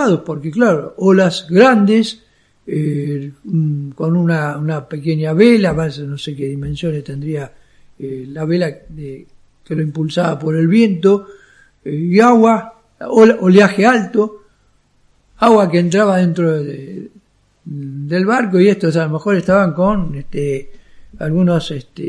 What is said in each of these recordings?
enojados porque, claro, olas grandes, con una pequeña vela, no sé qué dimensiones tendría la vela que lo impulsaba por el viento, y agua, oleaje alto, agua que entraba dentro del barco, y estos a lo mejor estaban con algunos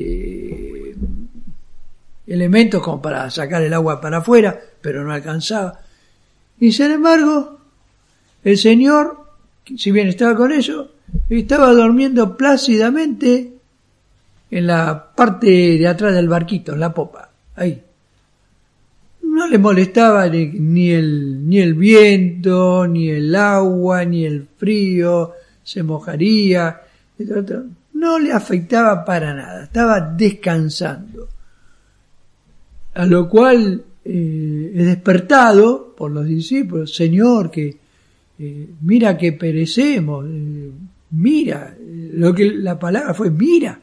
elementos como para sacar el agua para afuera, pero no alcanzaba. Y sin embargo, el Señor, si bien estaba con ellos, estaba durmiendo plácidamente en la parte de atrás del barquito, en la popa, ahí. No le molestaba ni el viento, ni el agua, ni el frío, se mojaría, no le afectaba para nada, estaba descansando. A lo cual es despertado por los discípulos: Señor, que mira que perecemos, mira, lo que la palabra fue mira,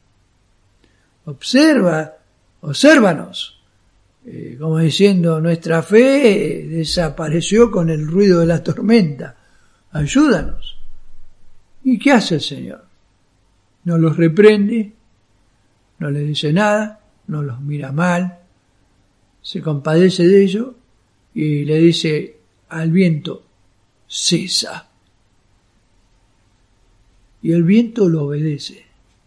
obsérvanos, como diciendo, nuestra fe desapareció con el ruido de la tormenta, ayúdanos. ¿Y qué hace el Señor? No los reprende, no les dice nada, no los mira mal, se compadece de ellos y le dice al viento: cesa. Y el viento lo obedece.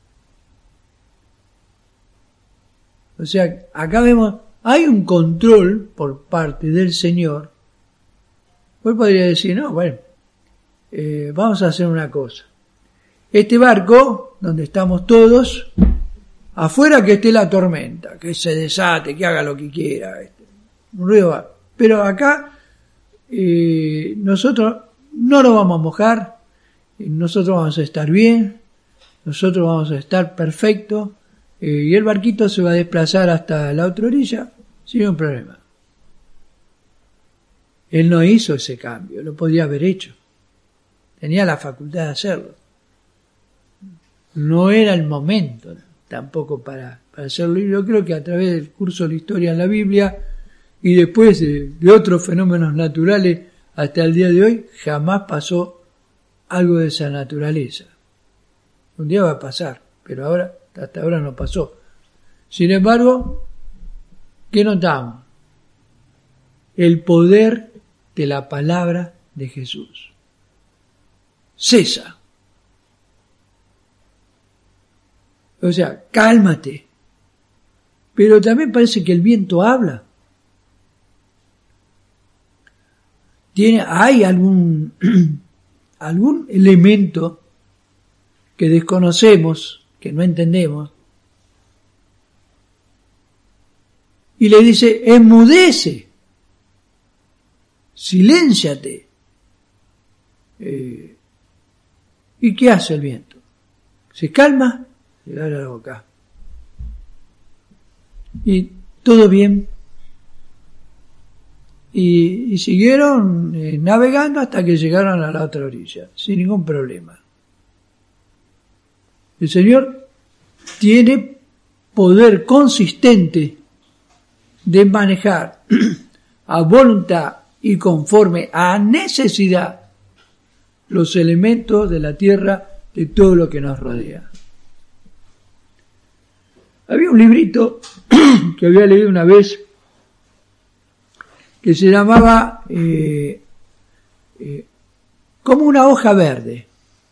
O sea, acá vemos, hay un control por parte del Señor. Hoy podría decir, no, bueno, vamos a hacer una cosa. Este barco, donde estamos todos, afuera que esté la tormenta, que se desate, que haga lo que quiera, un ruido va. Pero acá nosotros no nos vamos a mojar, nosotros vamos a estar bien, nosotros vamos a estar perfectos, y el barquito se va a desplazar hasta la otra orilla sin ningún problema. Él no hizo ese cambio, lo podía haber hecho, tenía la facultad de hacerlo. No era el momento tampoco para hacerlo. Y yo creo que a través del curso de la historia en la Biblia y después de otros fenómenos naturales hasta el día de hoy, jamás pasó algo de esa naturaleza. Un día va a pasar, pero hasta ahora no pasó. Sin embargo, ¿qué notamos? El poder de la palabra de Jesús. Cesa. O sea, cálmate. Pero también parece que el viento habla. Hay algún elemento que desconocemos, que no entendemos, y le dice: enmudece, silénciate. ¿Y qué hace el viento? Se calma, le abre la boca. Y todo bien. Y siguieron navegando hasta que llegaron a la otra orilla, sin ningún problema. El Señor tiene poder consistente de manejar a voluntad y conforme a necesidad los elementos de la tierra, de todo lo que nos rodea. Había un librito que había leído una vez que se llamaba como una hoja verde.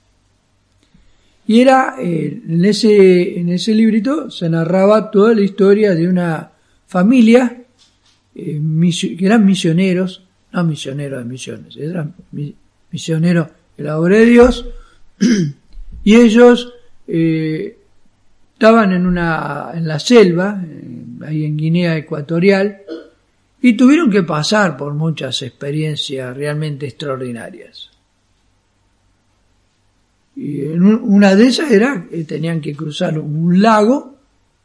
Y era, en ese librito se narraba toda la historia de una familia que eran misioneros, no misioneros de misiones, eran misioneros de la obra de Dios, y ellos estaban en la selva, ahí en Guinea Ecuatorial, y tuvieron que pasar por muchas experiencias realmente extraordinarias. Y una de esas era que tenían que cruzar un lago,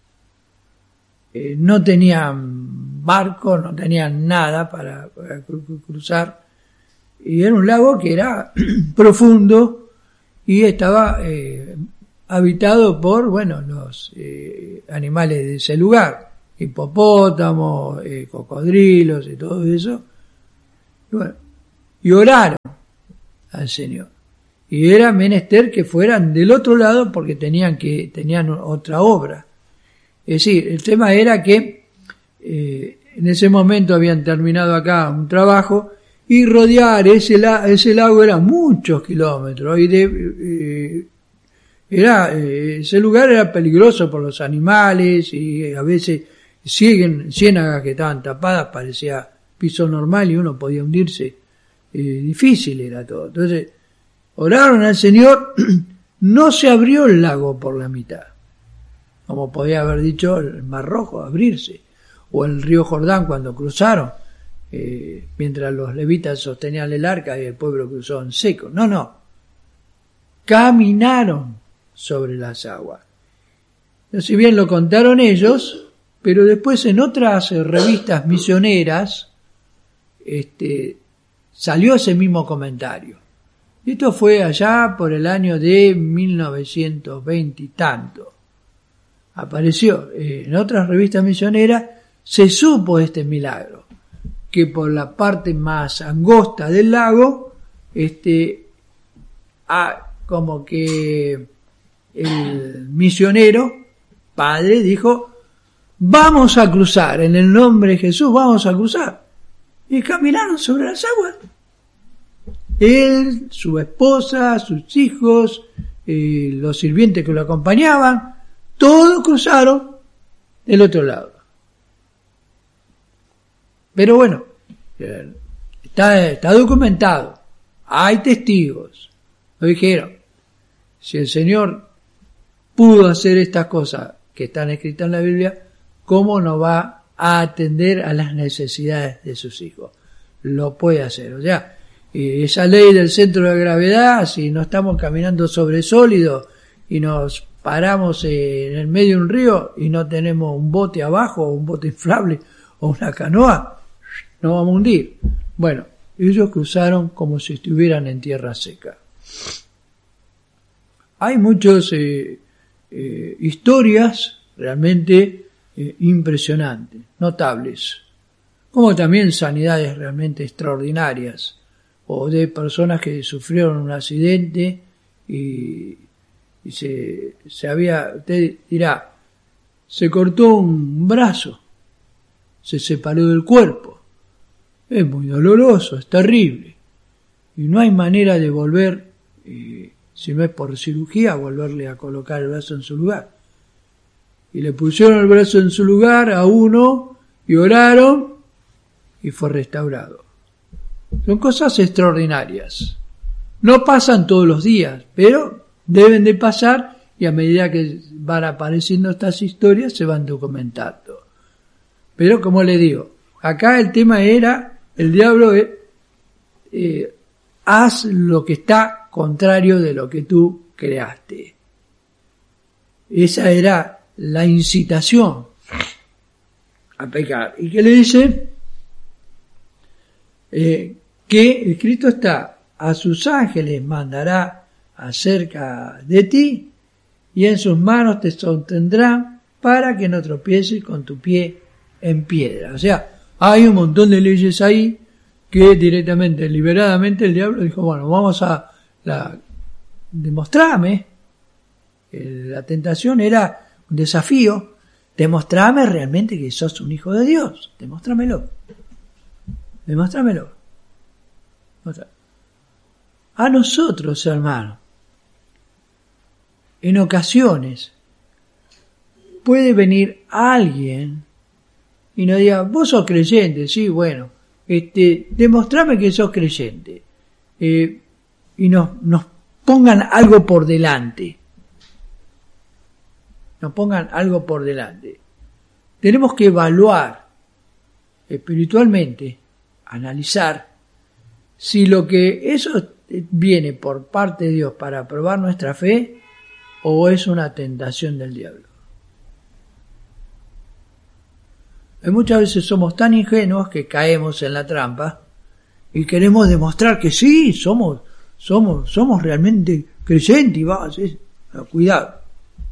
no tenían barco, no tenían nada para cruzar, y era un lago que era profundo y estaba habitado por, los animales de ese lugar, hipopótamos, cocodrilos y todo eso. Y bueno, y oraron al Señor. Y era menester que fueran del otro lado porque tenían otra obra. Es decir, el tema era que en ese momento habían terminado acá un trabajo y rodear ese lago era muchos kilómetros y ese lugar era peligroso por los animales y a veces ciénagas que estaban tapadas parecía piso normal y uno podía hundirse. Difícil era todo. Entonces oraron al Señor, no se abrió el lago por la mitad, como podía haber dicho el Mar Rojo, abrirse, o el río Jordán cuando cruzaron, mientras los levitas sostenían el arca y el pueblo cruzó en seco. No, caminaron sobre las aguas. Si bien lo contaron ellos, pero después en otras revistas misioneras salió ese mismo comentario. Esto fue allá por el año de 1920 y tanto. Apareció en otras revistas misioneras, se supo este milagro, que por la parte más angosta del lago, como que el misionero, padre, dijo, vamos a cruzar, en el nombre de Jesús, vamos a cruzar. Y caminaron sobre las aguas. Él, su esposa, sus hijos, los sirvientes que lo acompañaban, todos cruzaron del otro lado. Pero bueno, está documentado, hay testigos, lo dijeron. Si el Señor pudo hacer estas cosas que están escritas en la Biblia, ¿cómo no va a atender a las necesidades de sus hijos? Lo puede hacer. O sea, esa ley del centro de gravedad, si no estamos caminando sobre sólido y nos paramos en el medio de un río y no tenemos un bote abajo, o un bote inflable o una canoa, nos vamos a hundir. Bueno, ellos cruzaron como si estuvieran en tierra seca. Hay muchas historias realmente impresionantes, notables, como también sanidades realmente extraordinarias, o de personas que sufrieron un accidente y usted dirá, se cortó un brazo, se separó del cuerpo, es muy doloroso, es terrible, y no hay manera de volver, si no es por cirugía, volverle a colocar el brazo en su lugar. Y le pusieron el brazo en su lugar a uno y oraron y fue restaurado. Son cosas extraordinarias. No pasan todos los días, pero deben de pasar y a medida que van apareciendo estas historias se van documentando. Pero como le digo, acá el tema era, el diablo haz lo que está contrario de lo que tú creaste. Esa era la incitación a pecar. ¿Y qué le dice? Que escrito está, a sus ángeles mandará acerca de ti y en sus manos te sostendrán para que no tropieces con tu pie en piedra. O sea, hay un montón de leyes ahí que directamente, deliberadamente el diablo dijo, bueno, vamos a demostrarme. La tentación era un desafío, demostrame realmente que sos un hijo de Dios, demóstramelo. A nosotros, hermano, en ocasiones puede venir alguien y nos diga, vos sos creyente, sí, bueno, demostrame que sos creyente, y nos pongan algo por delante. Tenemos que evaluar espiritualmente, analizar si lo que eso viene por parte de Dios para probar nuestra fe o es una tentación del diablo. Muchas veces somos tan ingenuos que caemos en la trampa y queremos demostrar que sí, somos realmente creyentes y vamos, cuidado.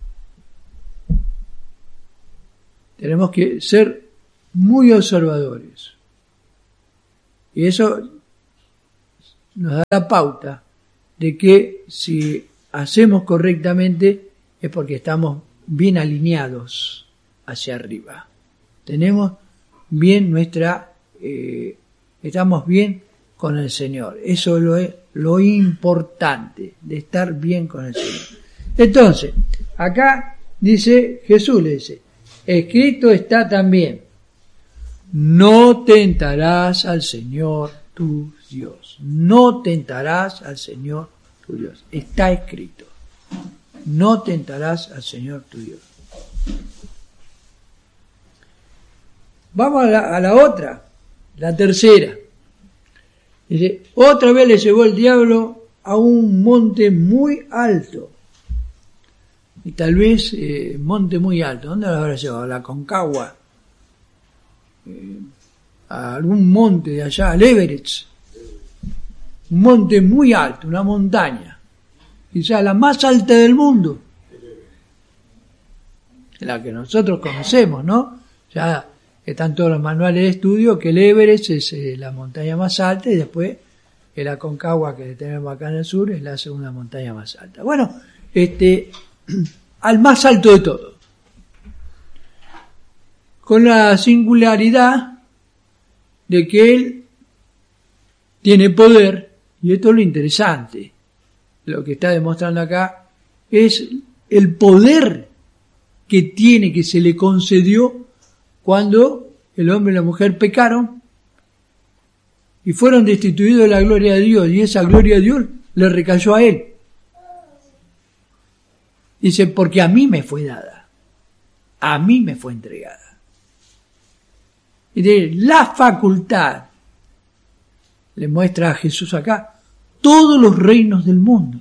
Tenemos que ser muy observadores. Y eso nos da la pauta de que si hacemos correctamente es porque estamos bien alineados hacia arriba. Tenemos bien estamos bien con el Señor. Eso es lo importante, de estar bien con el Señor. Entonces, acá dice, Jesús le dice, escrito está también, no tentarás al Señor tu Dios. No tentarás al Señor tu Dios. Está escrito. No tentarás al Señor tu Dios. Vamos a la otra, la tercera. Dice, otra vez le llevó el diablo a un monte muy alto. Y tal vez monte muy alto. ¿Dónde lo habrá llevado? ¿A la Aconcagua? A algún monte de allá, al Everest. Un monte muy alto, una montaña. Quizá la más alta del mundo. La que nosotros conocemos, ¿no? Ya están todos los manuales de estudio que el Everest es la montaña más alta y después el Aconcagua que tenemos acá en el sur es la segunda montaña más alta. Bueno, al más alto de todo. Con la singularidad de que él tiene poder, y esto es lo interesante, lo que está demostrando acá, es el poder que tiene, que se le concedió cuando el hombre y la mujer pecaron y fueron destituidos de la gloria de Dios, y esa gloria de Dios le recayó a él. Dice, porque a mí me fue dada, a mí me fue entregada. Y de la facultad, le muestra a Jesús acá, todos los reinos del mundo.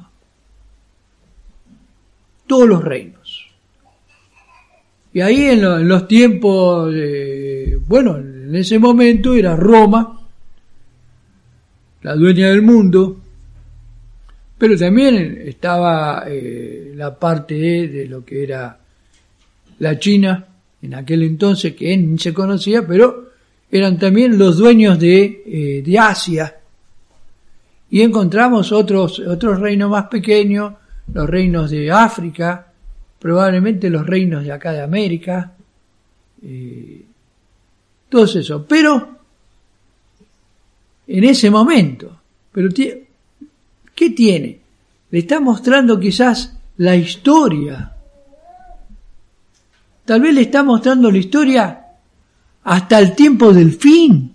Todos los reinos. Y ahí en los tiempos, en ese momento era Roma, la dueña del mundo, pero también estaba la parte de lo que era la China, en aquel entonces, que ni se conocía, pero eran también los dueños de Asia. Y encontramos otros reinos más pequeños, los reinos de África, probablemente los reinos de acá de América, todo eso. Pero, en ese momento, ¿qué tiene? Le está mostrando quizás la historia. Tal vez le está mostrando la historia hasta el tiempo del fin.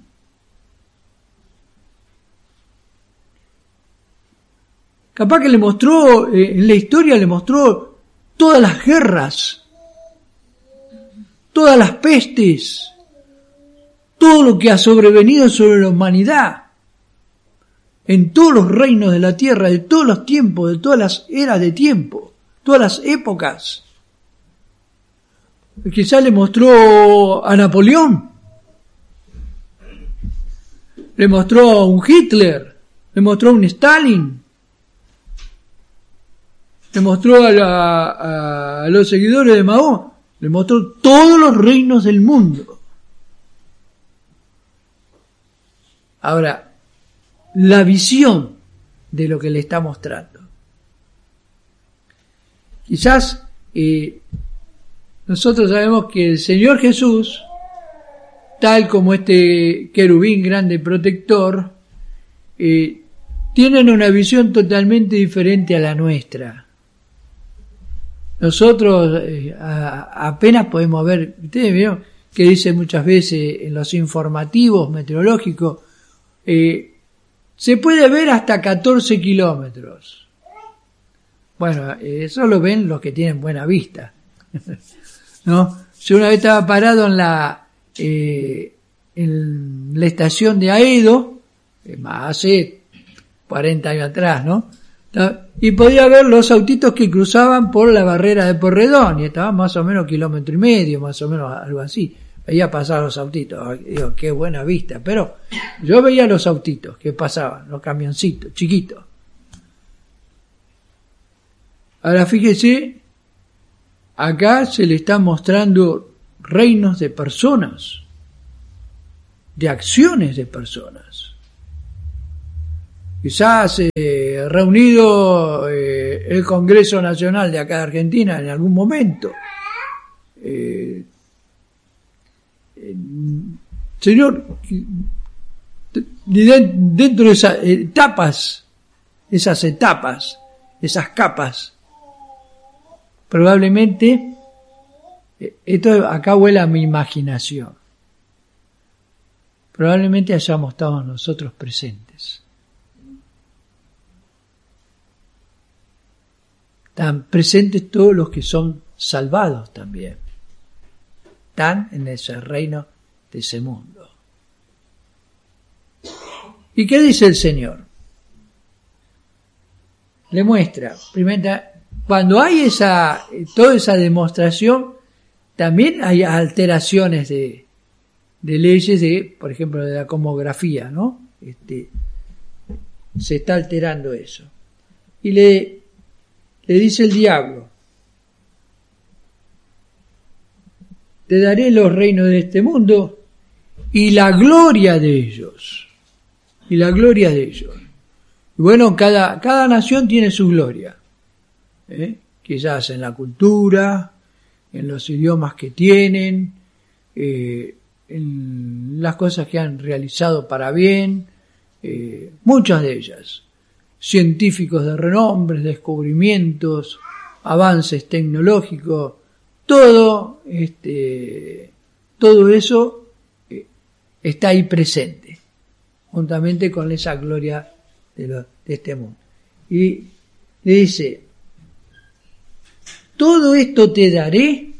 Capaz que le mostró, en la historia le mostró todas las guerras, todas las pestes, todo lo que ha sobrevenido sobre la humanidad, en todos los reinos de la tierra, de todos los tiempos, de todas las eras de tiempo, todas las épocas. Quizás le mostró a Napoleón, le mostró a un Hitler, le mostró a un Stalin, le mostró a los seguidores de Mao, le mostró todos los reinos del mundo. Ahora, la visión de lo que le está mostrando. Quizás nosotros sabemos que el Señor Jesús, tal como este querubín grande protector, tienen una visión totalmente diferente a la nuestra. Nosotros apenas podemos ver, ustedes vieron que dice muchas veces en los informativos meteorológicos, se puede ver hasta 14 kilómetros. Bueno, eso lo ven los que tienen buena vista. ¿No? Yo una vez estaba parado en la estación de Aedo, hace 40 años atrás, ¿no? Y podía ver los autitos que cruzaban por la barrera de Porredón, y estaban más o menos 1,5 kilómetros, más o menos algo así. Veía pasar los autitos, digo, qué buena vista, pero yo veía los autitos que pasaban, los camioncitos, chiquitos. Ahora fíjese, acá se le está mostrando reinos de personas, de acciones de personas. quizás reunido el Congreso Nacional de acá de Argentina en algún momento. Señor, dentro de esas etapas, esas capas, probablemente, esto acá vuela mi imaginación, probablemente hayamos estado nosotros presentes. Están presentes todos los que son salvados también. Están en ese reino de ese mundo. ¿Y qué dice el Señor? Le muestra, primero, cuando hay toda esa demostración, también hay alteraciones de leyes por ejemplo, de la cosmografía, ¿no? Se está alterando eso. Y le dice el diablo: te daré los reinos de este mundo y la gloria de ellos. Y la gloria de ellos. Y bueno, cada nación tiene su gloria. Quizás en la cultura, en los idiomas que tienen, en las cosas que han realizado para bien, muchas de ellas. Científicos de renombre, descubrimientos, avances tecnológicos, todo eso está ahí presente, juntamente con esa gloria de este mundo. Y le dice: todo esto te daré,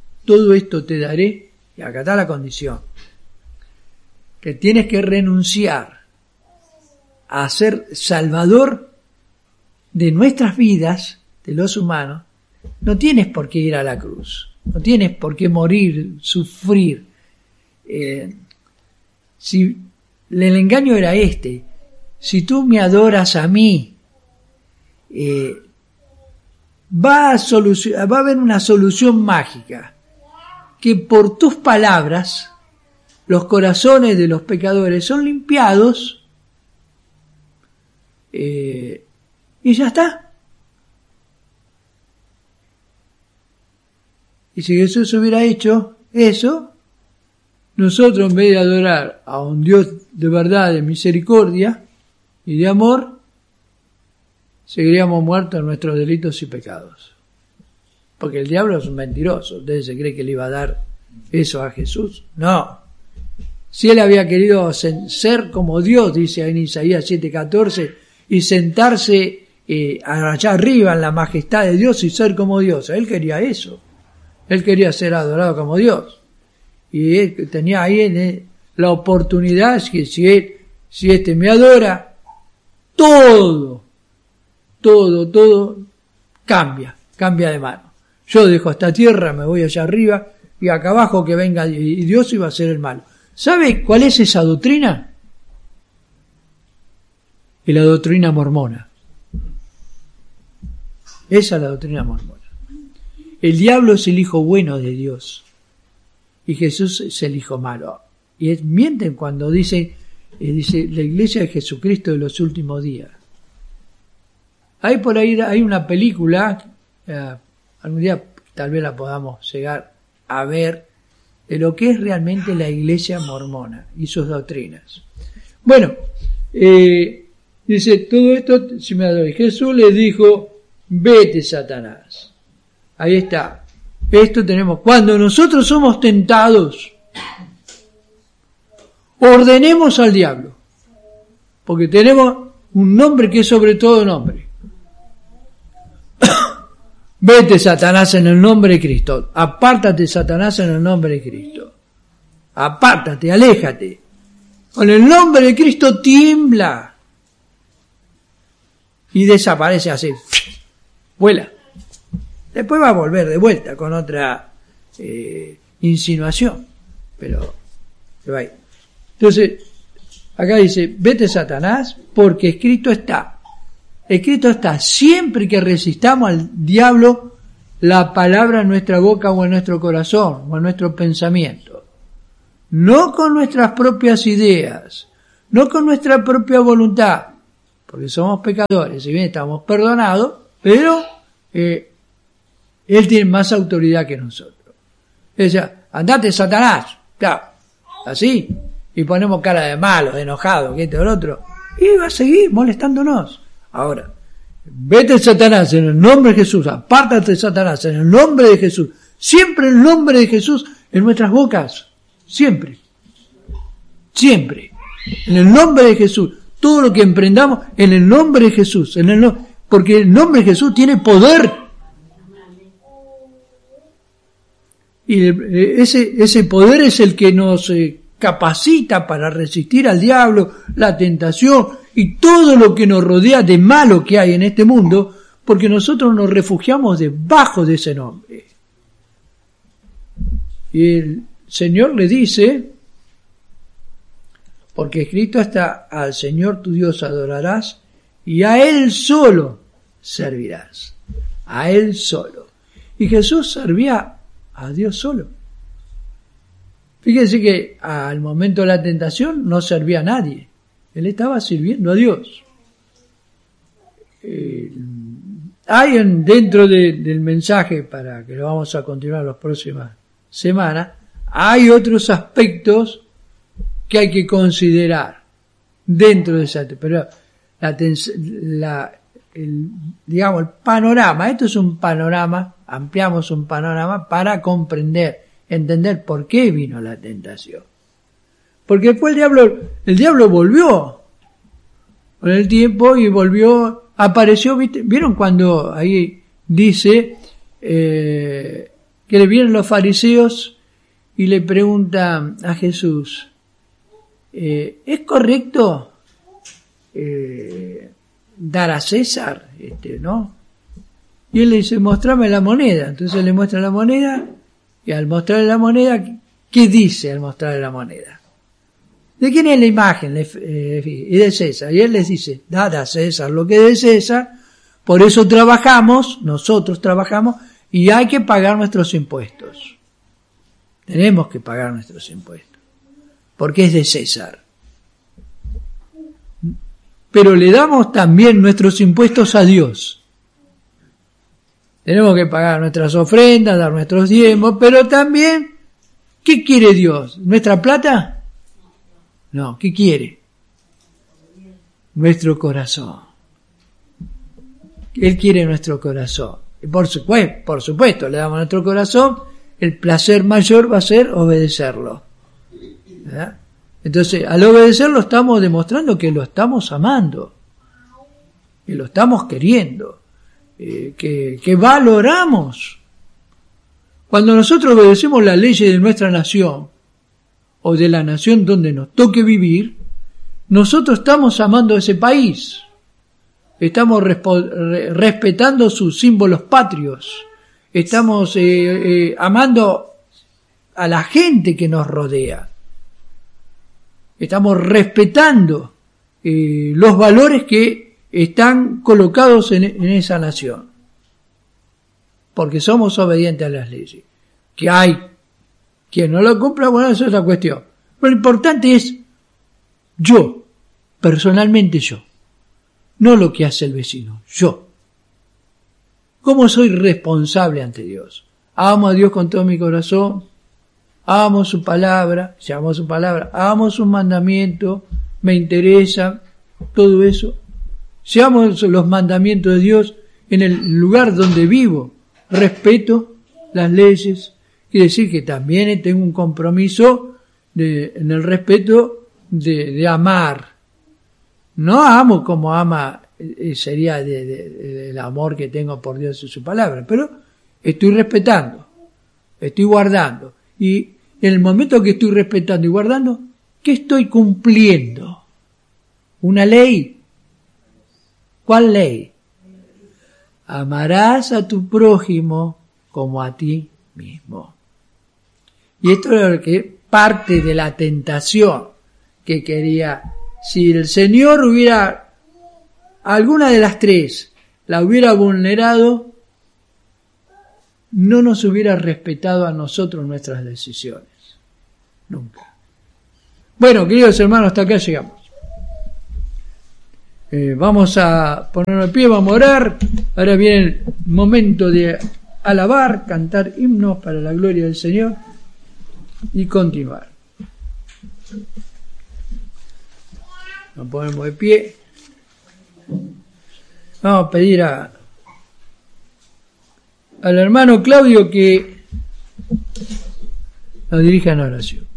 y acá está la condición, que tienes que renunciar a ser salvador de nuestras vidas, de los humanos. No tienes por qué ir a la cruz, no tienes por qué morir, sufrir. Si el engaño era si tú me adoras a mí, va a haber una solución mágica, que por tus palabras los corazones de los pecadores son limpiados, y ya está. Y si Jesús hubiera hecho eso, nosotros, en vez de adorar a un Dios de verdad, de misericordia y de amor, seguiríamos muertos en nuestros delitos y pecados. Porque el diablo es un mentiroso. ¿Ustedes se creen que le iba a dar eso a Jesús? No. Si él había querido ser como Dios, dice en Isaías 7:14, y sentarse allá arriba en la majestad de Dios y ser como Dios, él quería eso. Él quería ser adorado como Dios. Y él tenía ahí la oportunidad, que si este me adora, todo cambia de mano. Yo dejo esta tierra, me voy allá arriba, y acá abajo que venga, y Dios iba a ser el malo. ¿Sabe cuál es esa doctrina? Es la doctrina mormona. Esa es la doctrina mormona. El diablo es el hijo bueno de Dios y Jesús es el hijo malo. Y mienten cuando dice la iglesia de Jesucristo de los últimos días. Hay por ahí una película, algún día tal vez la podamos llegar a ver, de lo que es realmente la iglesia mormona y sus doctrinas. Bueno, dice, todo esto, si me adoráis. Jesús le dijo: vete, Satanás. Ahí está. Esto tenemos. Cuando nosotros somos tentados, ordenemos al diablo, porque tenemos un nombre que es sobre todo nombre. Vete, Satanás, en el nombre de Cristo. Apártate, Satanás, en el nombre de Cristo. Apártate, aléjate. Con el nombre de Cristo tiembla y desaparece así. Vuela. Después va a volver de vuelta con otra insinuación, pero se va a ir. Entonces, acá dice: vete, Satanás, porque escrito está, siempre que resistamos al diablo, la palabra en nuestra boca o en nuestro corazón o en nuestro pensamiento, no con nuestras propias ideas, no con nuestra propia voluntad, porque somos pecadores, si bien estamos perdonados, pero Él tiene más autoridad que nosotros. Ella, andate Satanás, claro, así, y ponemos cara de malo, de enojado, que esto o lo otro, y va a seguir molestándonos. Ahora, vete Satanás en el nombre de Jesús, apártate Satanás en el nombre de Jesús, siempre el nombre de Jesús en nuestras bocas, siempre, siempre, en el nombre de Jesús, todo lo que emprendamos en el nombre de Jesús, porque el nombre de Jesús tiene poder. Y ese poder es el que nos capacita para resistir al diablo, la tentación y todo lo que nos rodea de malo que hay en este mundo, porque nosotros nos refugiamos debajo de ese nombre. Y el Señor le dice, porque escrito está, al Señor tu Dios adorarás y a Él solo servirás. A Él solo. Y Jesús servía a Dios solo. Fíjense que al momento de la tentación no servía a nadie. Él estaba sirviendo a Dios. Hay dentro del mensaje, para que lo vamos a continuar las próximas semanas, hay otros aspectos que hay que considerar dentro de esa, pero digamos, el panorama, esto es un panorama, ampliamos un panorama para comprender, entender por qué vino la tentación. Porque después el diablo volvió con el tiempo y volvió, apareció, ¿vieron cuando ahí dice que le vienen los fariseos y le preguntan a Jesús, ¿es correcto dar a César, no? Y él le dice, mostrame la moneda. Entonces le muestra la moneda, y al mostrarle la moneda, ¿qué dice al mostrarle la moneda? ¿De quién es la imagen? Y de César. Y él les dice, dad a César lo que es de César, por eso nosotros trabajamos, y hay que pagar nuestros impuestos. Tenemos que pagar nuestros impuestos, porque es de César. Pero le damos también nuestros impuestos a Dios. Tenemos que pagar nuestras ofrendas, dar nuestros diezmos, pero también, ¿qué quiere Dios? ¿Nuestra plata? No, ¿qué quiere? Nuestro corazón. Él quiere nuestro corazón. Y por supuesto, le damos nuestro corazón, el placer mayor va a ser obedecerlo. ¿Verdad? Entonces, al obedecerlo estamos demostrando que lo estamos amando, que lo estamos queriendo, que valoramos. Cuando nosotros obedecemos las leyes de nuestra nación, o de la nación donde nos toque vivir, nosotros estamos amando a ese país, estamos respetando sus símbolos patrios, estamos amando a la gente que nos rodea. Estamos respetando los valores que están colocados en esa nación. Porque somos obedientes a las leyes. Que hay quien no lo cumpla, bueno, eso es otra cuestión. Pero lo importante es yo, personalmente yo. No lo que hace el vecino, yo. ¿Cómo soy responsable ante Dios? Amo a Dios con todo mi corazón. Amo su palabra, amo sus mandamientos, me interesa todo eso. Si amo los mandamientos de Dios en el lugar donde vivo, respeto las leyes, quiere decir que también tengo un compromiso en el respeto de amar. No amo como ama, sería del amor que tengo por Dios y su palabra, pero estoy respetando, estoy guardando. Y en el momento que estoy respetando y guardando, ¿qué estoy cumpliendo? ¿Una ley? ¿Cuál ley? Amarás a tu prójimo como a ti mismo. Y esto es lo que parte de la tentación que quería. Si el Señor hubiera, alguna de las tres, la hubiera vulnerado, no nos hubiera respetado a nosotros nuestras decisiones. Nunca. Bueno, queridos hermanos, hasta acá llegamos. Vamos a ponernos de pie, vamos a orar. Ahora viene el momento de alabar, cantar himnos para la gloria del Señor y continuar. Nos ponemos de pie. Vamos a pedir al hermano Claudio que nos dirija en oración.